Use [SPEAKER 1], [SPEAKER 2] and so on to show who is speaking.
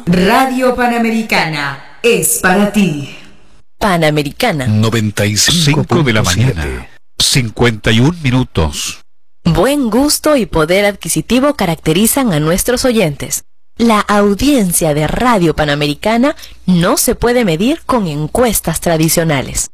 [SPEAKER 1] Radio Panamericana es para ti.
[SPEAKER 2] Panamericana
[SPEAKER 3] 95 de la mañana, 51 minutos.
[SPEAKER 2] Buen gusto y poder adquisitivo caracterizan a nuestros oyentes. La audiencia de Radio Panamericana no se puede medir con encuestas tradicionales.